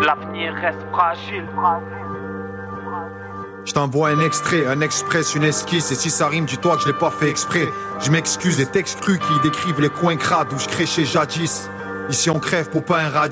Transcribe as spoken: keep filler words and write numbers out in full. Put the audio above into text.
L'avenir reste fragile. Je t'envoie un extrait, un express, une esquisse. Et si ça rime, dis-toi que je l'ai pas fait exprès. Je m'excuse, les textes crus qui décrivent les coins crades où je créchais jadis. Ici on crève pour pas un radis.